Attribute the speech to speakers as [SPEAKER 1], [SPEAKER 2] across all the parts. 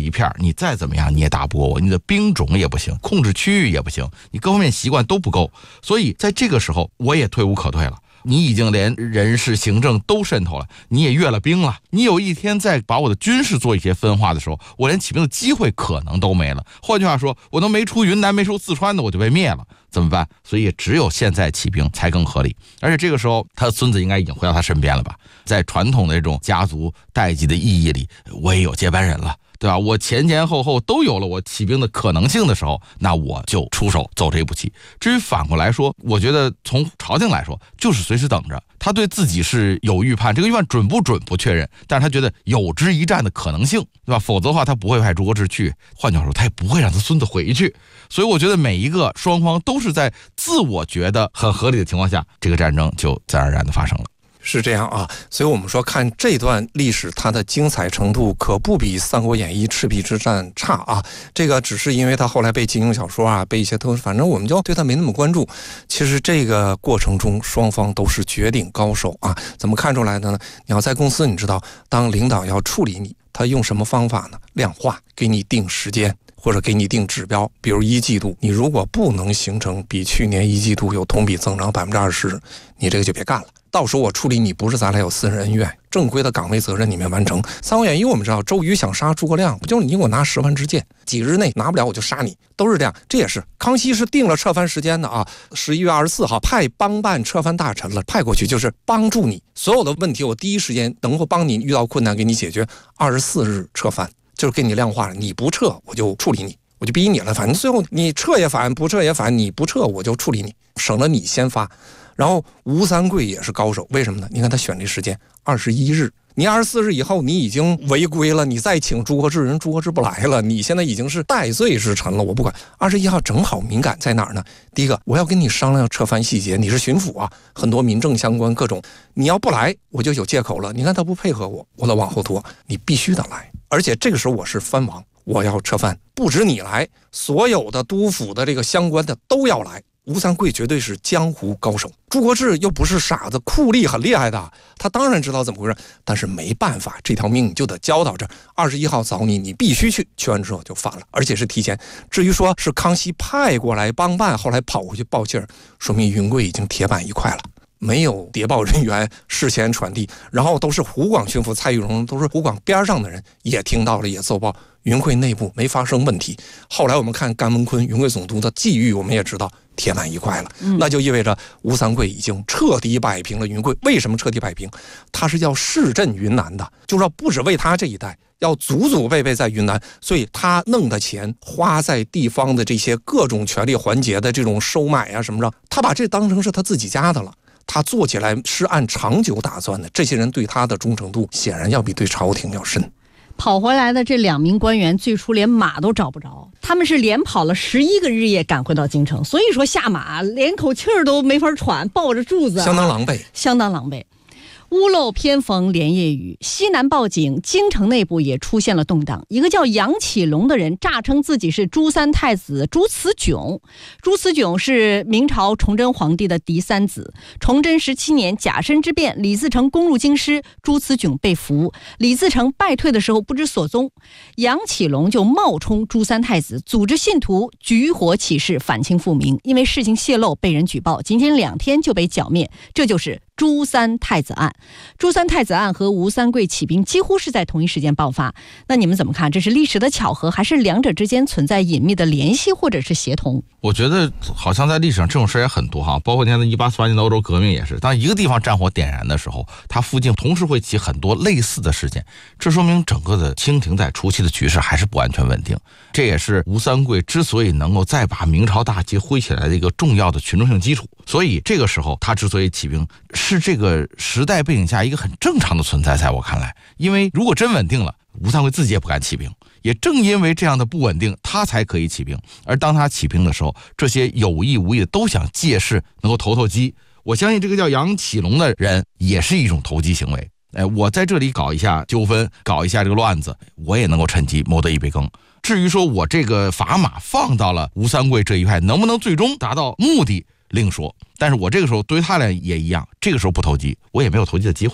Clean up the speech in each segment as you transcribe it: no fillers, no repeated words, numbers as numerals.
[SPEAKER 1] 一片，你再怎么样你也打不过我，你的兵种也不行，控制区域也不行，你各方面习惯都不够，所以在这个时候我也退无可退了。你已经连人事行政都渗透了，你也阅了兵了，你有一天再把我的军事做一些分化的时候，我连起兵的机会可能都没了。换句话说，我都没出云南没出四川的我就被灭了，怎么办？所以只有现在起兵才更合理。而且这个时候他的孙子应该已经回到他身边了吧，在传统的这种家族代际的意义里，我也有接班人了，对吧？我前前后后都有了我起兵的可能性的时候，那我就出手走这一步棋。至于反过来说，我觉得从朝廷来说就是随时等着，他对自己是有预判，这个预判准不准不确认，但是他觉得有之一战的可能性，对吧？否则的话他不会派朱国治去，换句话说他也不会让他孙子回去。所以我觉得每一个双方都是在自我觉得很合理的情况下，这个战争就自然而然的发生了。
[SPEAKER 2] 是这样啊，所以我们说看这段历史，它的精彩程度可不比《三国演义》赤壁之战差啊。这个只是因为它后来被金庸小说啊，被一些反正我们就对它没那么关注。其实这个过程中，双方都是绝顶高手啊。怎么看出来的呢？你要在公司，你知道，当领导要处理你，他用什么方法呢？量化，给你定时间。或者给你定指标，比如一季度，你如果不能形成比去年一季度有同比增长20%，你这个就别干了。到时候我处理你不是咱俩有私人恩怨，正规的岗位责任你没完成。三国演义我们知道，周瑜想杀诸葛亮，不就是你给我拿10万支箭，几日内拿不了我就杀你，都是这样。这也是康熙是定了撤藩时间的啊，11月24号派帮办撤藩大臣了，派过去就是帮助你所有的问题，我第一时间能够帮你遇到困难给你解决，24日撤藩。就是给你量化了，你不撤我就处理你，我就逼你了，反正最后你撤也反，不撤也反，你不撤我就处理你，省了你先发。然后吴三桂也是高手，为什么呢？你看他选这时间21日，你24日以后你已经违规了，你再请朱国治，人朱国治不来了，你现在已经是戴罪之臣了，我不管。21号正好敏感在哪儿呢？第一个，我要跟你商量撤藩细节，你是巡抚啊，很多民政相关各种，你要不来我就有借口了。你看他不配合我，我得往后拖，你必须得来。而且这个时候我是藩王，我要撤藩，不止你来，所有的督府的这个相关的都要来。吴三桂绝对是江湖高手，朱国治又不是傻子，酷吏很厉害的，他当然知道怎么回事，但是没办法，这条命就得交到这儿。21号找你，你必须去，去完之后就反了，而且是提前。至于说是康熙派过来帮办，后来跑回去报信儿，说明云贵已经铁板一块了。没有谍报人员事先传递，然后都是湖广巡抚蔡玉荣，都是湖广边上的人也听到了，也奏报云贵内部没发生问题。后来我们看甘文坤云贵总督的际遇，我们也知道铁板一块了，那就意味着吴三桂已经彻底摆平了云贵。为什么彻底摆平？他是要市镇云南的，就是要不止为他这一代，要祖祖辈辈在云南，所以他弄的钱花在地方的这些各种权力环节的这种收买啊什么的，他把这当成是他自己家的了。他做起来是按长久打算的，这些人对他的忠诚度显然要比对朝廷要深。
[SPEAKER 3] 跑回来的这2名官员最初连马都找不着，他们是连跑了11个日夜赶回到京城，所以说下马连口气儿都没法喘，抱着柱子，
[SPEAKER 2] 相当狼狈，
[SPEAKER 3] 相当狼狈。屋漏偏逢连夜雨，西南报警，京城内部也出现了动荡。一个叫杨启隆的人诈称自己是朱三太子朱慈炯。朱慈炯是明朝崇祯皇帝的嫡3子。崇祯17年甲申之变，李自成攻入京师，朱慈炯被俘，李自成败退的时候不知所踪，杨启隆就冒充朱三太子，组织信徒举火起事，反清复明。因为事情泄露，被人举报，仅仅2天就被剿灭。这就是朱三太子案。朱三太子案和吴三桂起兵几乎是在同一时间爆发，那你们怎么看？这是历史的巧合，还是两者之间存在隐秘的联系或者是协同？
[SPEAKER 1] 我觉得好像在历史上这种事也很多哈，包括你看1848年的欧洲革命也是，当一个地方战火点燃的时候，它附近同时会起很多类似的事件，这说明整个的清廷在初期的局势还是不完全稳定。这也是吴三桂之所以能够再把明朝大旗挥起来的一个重要的群众性基础。所以这个时候他之所以起兵，是这个时代背景下一个很正常的存在，在我看来，因为如果真稳定了，吴三桂自己也不敢起兵，也正因为这样的不稳定，他才可以起兵。而当他起兵的时候，这些有意无意的都想借势能够投机。我相信这个叫杨启隆的人也是一种投机行为。我在这里搞一下纠纷，搞一下这个乱子，我也能够趁机谋得一杯羹。至于说我这个砝码放到了吴三桂这一派，能不能最终达到目的另说。但是我这个时候对于他俩也一样，这个时候不投机，我也没有投机的机会啊。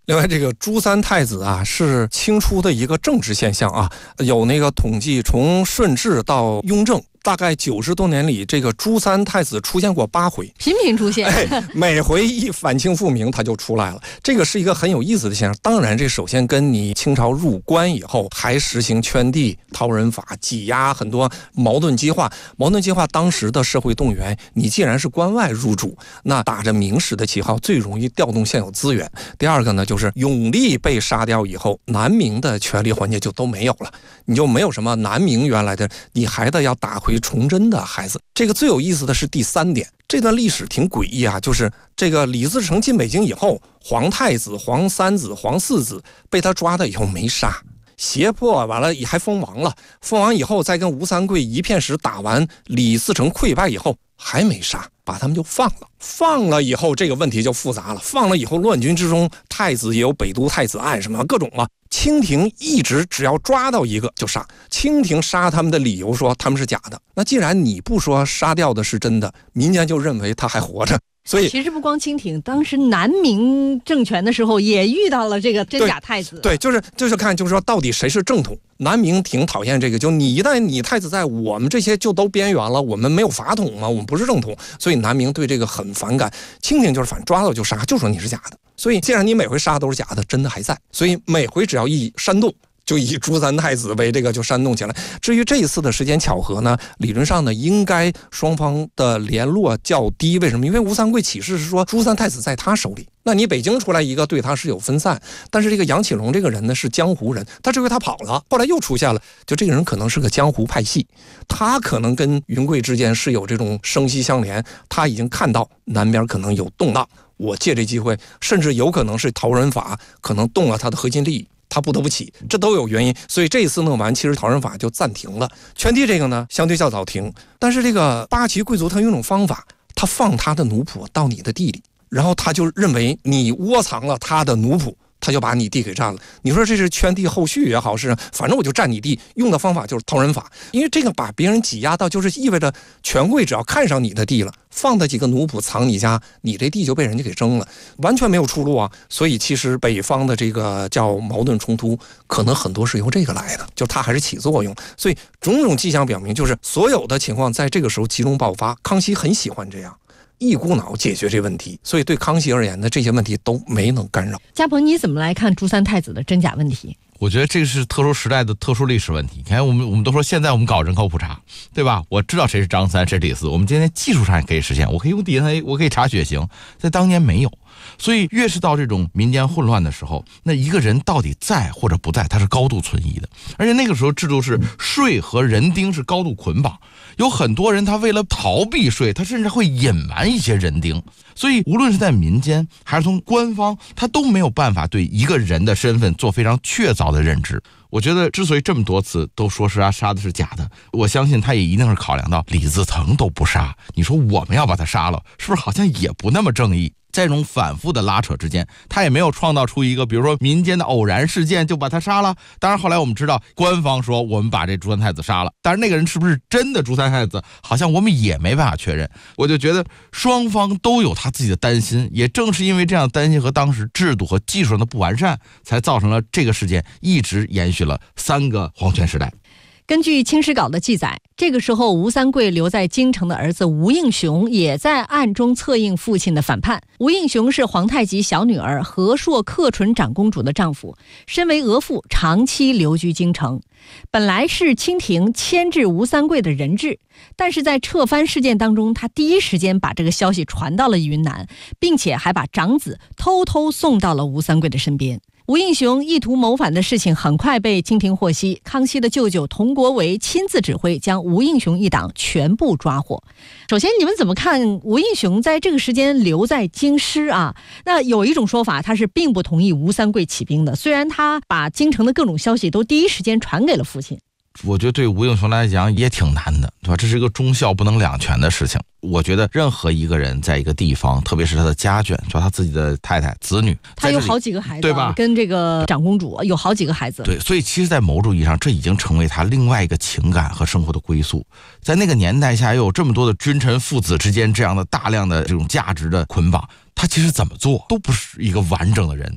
[SPEAKER 2] 另外，这个朱三太子啊，是清初的一个政治现象啊，有那个统计，从顺治到雍正。大概90多年里，这个朱三太子出现过8回，
[SPEAKER 3] 频频出现。
[SPEAKER 2] 每回一反清复明，他就出来了。这个是一个很有意思的现象。当然，这首先跟你清朝入关以后，还实行圈地、讨人法、挤压很多矛盾激化。矛盾激化当时的社会动员，你既然是关外入主，那打着明史的旗号，最容易调动现有资源。第二个呢，就是永历被杀掉以后，南明的权力环节就都没有了，你就没有什么南明原来的，你还得要打回崇祯的孩子。这个最有意思的是第3点，这段历史挺诡异啊，就是这个李自成进北京以后，皇太子、皇三子、皇四子被他抓的以后没杀，胁迫完了还封王了，封王以后再跟吴三桂一片石打完，李自成溃败以后还没杀，把他们就放了。放了以后这个问题就复杂了，放了以后乱军之中，太子也有北都太子案什么各种啊。清廷一直只要抓到一个就杀，清廷杀他们的理由说他们是假的。那既然你不说杀掉的是真的，民间就认为他还活着。所以
[SPEAKER 3] 其实不光清廷，当时南明政权的时候也遇到了这个真假太子。
[SPEAKER 2] 对，就是看，就是说到底谁是正统。南明挺讨厌这个，就你一旦你太子在，我们这些就都边缘了，我们没有法统嘛，我们不是正统，所以南明对这个很反感。清廷就是反抓到就杀，就说你是假的。所以既然你每回杀都是假的，真的还在，所以每回只要一煽动，就以朱三太子为这个就煽动起来。至于这一次的时间巧合呢，理论上呢应该双方的联络较低。为什么？因为吴三桂起事是说朱三太子在他手里，那你北京出来一个对他是有分散，但是这个杨启隆这个人呢是江湖人，他这回他跑了，后来又出现了，就这个人可能是个江湖派系，他可能跟云贵之间是有这种生息相连，他已经看到南边可能有动荡，我借这机会，甚至有可能是讨人法可能动了他的核心利益，他不得不起，这都有原因。所以这一次弄完，其实讨人法就暂停了。圈地这个呢，相对较早停，但是这个八旗贵族他有一种方法，他放他的奴仆到你的地里，然后他就认为你窝藏了他的奴仆，他就把你地给占了。你说这是圈地后续也好，是反正我就占你地，用的方法就是讨人法。因为这个把别人挤压到，就是意味着权贵只要看上你的地了，放的几个奴仆藏你家，你这地就被人家给争了，完全没有出路啊。所以其实北方的这个叫矛盾冲突，可能很多是由这个来的，就它还是起作用。所以种种迹象表明，就是所有的情况在这个时候集中爆发。康熙很喜欢这样。一股脑解决这问题，所以对康熙而言的这些问题都没能干扰。
[SPEAKER 3] 嘉鹏，你怎么来看朱三太子的真假问题？
[SPEAKER 1] 我觉得这是特殊时代的特殊历史问题。你看，我们都说现在我们搞人口普查，对吧？我知道谁是张三，谁是李四，我们今天技术上也可以实现，我可以用 DNA， 我可以查血型，在当年没有。所以越是到这种民间混乱的时候，那一个人到底在或者不在，他是高度存疑的。而且那个时候制度是税和人丁是高度捆绑，有很多人他为了逃避税，他甚至会隐瞒一些人丁。所以无论是在民间还是从官方，他都没有办法对一个人的身份做非常确凿的认知。我觉得之所以这么多次都说是杀的是假的，我相信他也一定是考量到李自成都不杀，你说我们要把他杀了，是不是好像也不那么正义？在这种反复的拉扯之间，他也没有创造出一个比如说民间的偶然事件就把他杀了。当然后来我们知道官方说我们把这朱三太子杀了，但是那个人是不是真的朱三太子，好像我们也没办法确认。我就觉得双方都有他自己的担心，也正是因为这样的担心和当时制度和技术上的不完善，才造成了这个事件一直延续了3个皇权时代。
[SPEAKER 3] 根据《清史稿》的记载，这个时候吴三桂留在京城的儿子吴应熊也在暗中策应父亲的反叛。吴应熊是皇太极小女儿和硕克纯长公主的丈夫，身为额驸，长期留居京城。本来是清廷牵制吴三桂的人质，但是在撤藩事件当中，他第一时间把这个消息传到了云南，并且还把长子偷偷送到了吴三桂的身边。吴应熊意图谋反的事情很快被清廷获悉，康熙的舅舅佟国维亲自指挥，将吴应熊一党全部抓获。首先，你们怎么看吴应熊在这个时间留在京师啊？那有一种说法，他是并不同意吴三桂起兵的，虽然他把京城的各种消息都第一时间传给了父亲。
[SPEAKER 1] 我觉得对吴应熊来讲也挺难的，对吧？这是一个忠孝不能两全的事情。我觉得任何一个人在一个地方，特别是他的家眷，就他自己的太太、子女，
[SPEAKER 3] 他有好几个孩子，
[SPEAKER 1] 对吧？
[SPEAKER 3] 跟这个长公主有好几个孩子。
[SPEAKER 1] 对，所以其实在某种意义上，这已经成为他另外一个情感和生活的归宿。在那个年代下，又有这么多的君臣父子之间这样的大量的这种价值的捆绑，他其实怎么做都不是一个完整的人。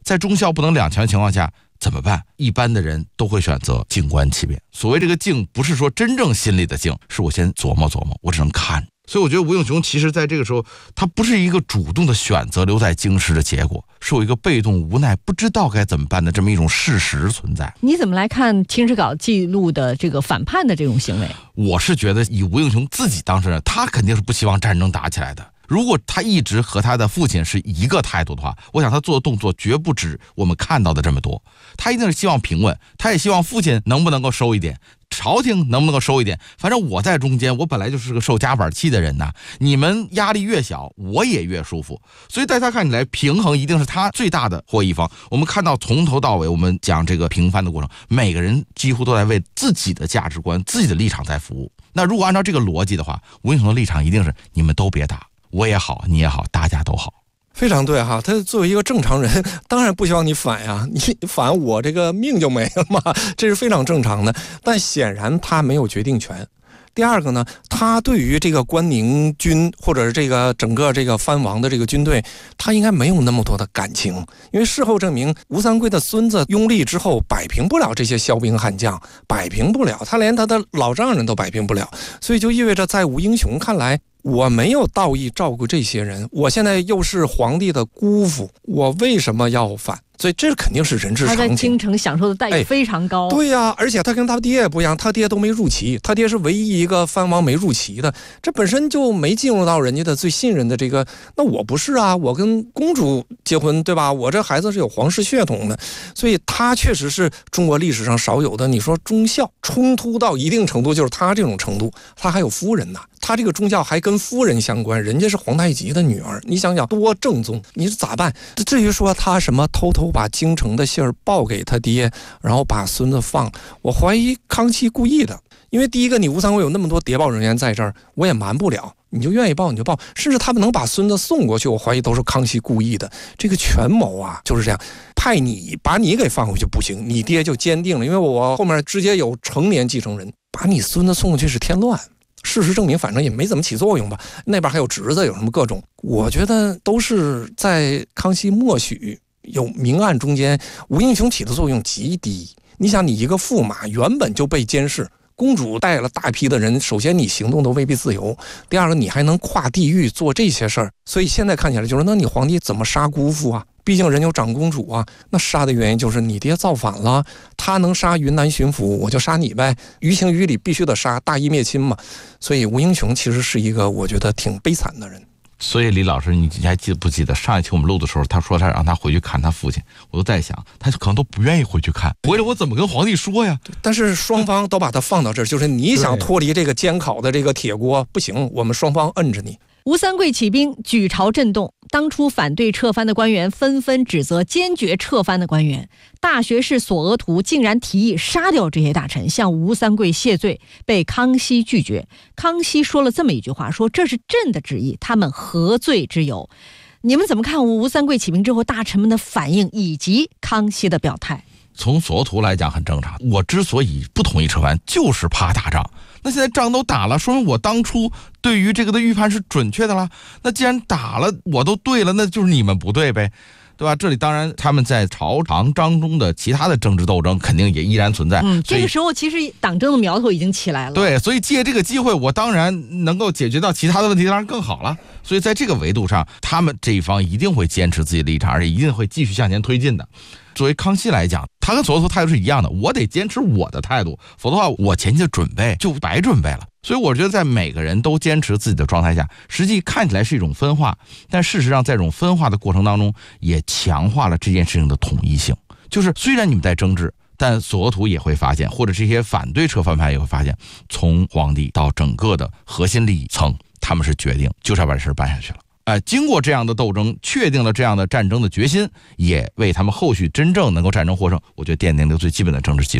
[SPEAKER 1] 在忠孝不能两全的情况下怎么办？一般的人都会选择静观其变。所谓这个静，不是说真正心里的静，是我先琢磨琢磨，我只能看。所以我觉得吴应熊其实在这个时候，他不是一个主动的选择留在京师的结果，是有一个被动无奈不知道该怎么办的这么一种事实存在。
[SPEAKER 3] 你怎么来看《清史稿》记录的这个反叛的这种行为？
[SPEAKER 1] 我是觉得以吴应熊自己当事人，他肯定是不希望战争打起来的。如果他一直和他的父亲是一个态度的话，我想他做的动作绝不止我们看到的这么多。他一定是希望平稳，他也希望父亲能不能够收一点，朝廷能不能够收一点。反正我在中间，我本来就是个受夹板气的人呐，你们压力越小，我也越舒服。所以在他看起来，平衡一定是他最大的获益方。我们看到从头到尾，我们讲这个平番的过程，每个人几乎都在为自己的价值观、自己的立场在服务。那如果按照这个逻辑的话，吴应熊的立场一定是你们都别打。我也好，你也好，大家都好。
[SPEAKER 2] 非常对哈，他作为一个正常人，当然不希望你反呀，你反我这个命就没了嘛，这是非常正常的。但显然他没有决定权。第二个呢，他对于这个关宁军或者是这个整个这个藩王的这个军队，他应该没有那么多的感情，因为事后证明吴三桂的孙子拥立之后摆平不了这些骁兵悍将，摆平不了，他连他的老丈人都摆平不了，所以就意味着在吴应熊看来，我没有道义照顾这些人，我现在又是皇帝的姑父，我为什么要反？所以这肯定是人之常情。
[SPEAKER 3] 他在京城享受的待遇非常高。
[SPEAKER 2] 对呀，而且他跟他爹也不一样，他爹都没入旗，他爹是唯一一个藩王没入旗的，这本身就没进入到人家的最信任的这个。那我不是啊，我跟公主结婚，对吧？我这孩子是有皇室血统的，所以他确实是中国历史上少有的。你说忠孝冲突到一定程度，就是他这种程度，他还有夫人呢。他这个忠孝还跟夫人相关，人家是皇太极的女儿，你想想多正宗，你是咋办？至于说他什么偷偷把京城的信儿报给他爹，然后把孙子放，我怀疑康熙故意的。因为第一个，你吴三桂有那么多谍报人员在这儿，我也瞒不了，你就愿意报你就报，甚至他们能把孙子送过去，我怀疑都是康熙故意的。这个权谋啊就是这样，派你把你给放回去不行，你爹就坚定了，因为我后面直接有成年继承人，把你孙子送过去是添乱。事实证明反正也没怎么起作用吧，那边还有侄子，有什么各种，我觉得都是在康熙默许有明暗中间，吴应熊起的作用极低。你想，你一个驸马原本就被监视，公主带了大批的人，首先你行动都未必自由，第二个你还能跨地域做这些事儿，所以现在看起来就是，那你皇帝怎么杀姑父啊？毕竟人有长公主啊，那杀的原因就是你爹造反了，他能杀云南巡抚，我就杀你呗，于情于理必须得杀，大义灭亲嘛。所以吴应熊其实是一个我觉得挺悲惨的人。
[SPEAKER 1] 所以李老师，你还记不记得上一期我们录的时候，他说他让他回去看他父亲，我都在想，他可能都不愿意回去看，回来我怎么跟皇帝说呀？
[SPEAKER 2] 但是双方都把他放到这儿，就是你想脱离这个监考的这个铁锅，不行，我们双方摁着你。
[SPEAKER 3] 吴三桂起兵，举朝震动。当初反对撤藩的官员纷纷指责坚决撤藩的官员。大学士索额图竟然提议杀掉这些大臣，向吴三桂谢罪，被康熙拒绝。康熙说了这么一句话，说这是朕的旨意，他们何罪之有？你们怎么看吴三桂起兵之后大臣们的反应以及康熙的表态？
[SPEAKER 1] 从索额图来讲很正常，我之所以不同意撤藩，就是怕打仗。那现在仗都打了，说明我当初对于这个的预判是准确的了。那既然打了，我都对了，那就是你们不对呗，对吧？这里当然他们在朝堂当中的其他的政治斗争肯定也依然存在。
[SPEAKER 3] 这个时候其实党争的苗头已经起来了。
[SPEAKER 1] 对，所以借这个机会，我当然能够解决到其他的问题，当然更好了。所以在这个维度上，他们这一方一定会坚持自己的立场，而且一定会继续向前推进的。作为康熙来讲，他跟索额图态度是一样的，我得坚持我的态度，否则的话我前期的准备就白准备了。所以我觉得在每个人都坚持自己的状态下，实际看起来是一种分化，但事实上在这种分化的过程当中也强化了这件事情的统一性。就是虽然你们在争执，但索额图也会发现，或者这些反对撤藩派也会发现，从皇帝到整个的核心利益层，他们是决定就是要把这事办下去了。经过这样的斗争，确定了这样的战争的决心，也为他们后续真正能够战争获胜，我觉得奠定了最基本的政治基础。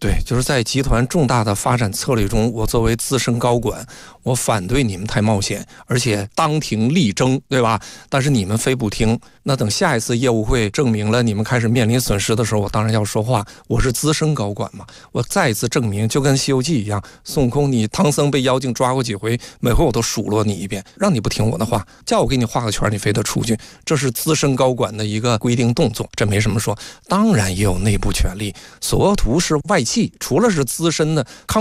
[SPEAKER 2] 对，就是在集团重大的发展策略中，我作为资深高管，我反对你们太冒险，而且当庭力争，对吧？但是你们非不听，那等下一次业务会证明了你们开始面临损失的时候，我当然要说话。我是资深高管嘛，我再一次证明，就跟《西游记》一样，孙悟空你唐僧被妖精抓过几回，每回我都数落你一遍，让你不听我的话，叫我给你画个圈，你非得出去，这是资深高管的一个规定动作，这没什么说。当然也有内部权力，索额图是外戚，除了是资深的康